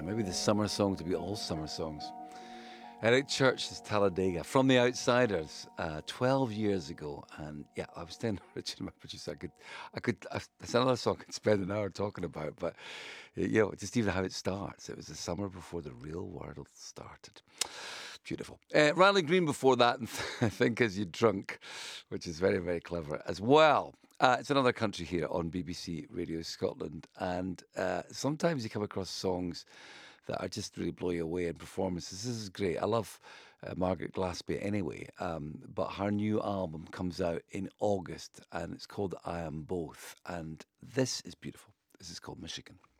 Maybe the summer songs will be all summer songs. Eric Church's Talladega from The Outsiders, 12 years ago, and yeah, I was telling Richard, my producer, that's another song I could spend an hour talking about, but just even how it starts. It was the summer before the real world started. Beautiful. Riley Green before that, and Think As You Drunk, which is very, very clever as well. It's another country here on BBC Radio Scotland, and sometimes you come across songs that are just really blow you away in performances. This is great. I love Margaret Glaspie anyway, but her new album comes out in August, and it's called I Am Both, and this is beautiful. This is called Michigan.